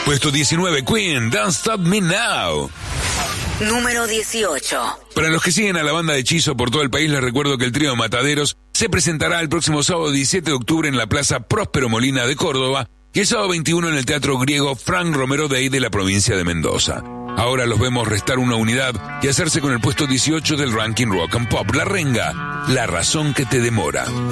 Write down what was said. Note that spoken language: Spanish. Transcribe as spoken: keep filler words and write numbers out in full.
Puesto diecinueve, Queen, Don't Stop Me Now. Número dieciocho. Para los que siguen a la banda de Hechizo por todo el país, les recuerdo que el trío Mataderos se presentará el próximo sábado diecisiete de octubre en la Plaza Próspero Molina de Córdoba y el sábado veintiuno en el Teatro Griego Frank Romero Day de la provincia de Mendoza. Ahora los vemos restar una unidad y hacerse con el puesto dieciocho del ranking Rock and Pop. La Renga, la razón que te demora.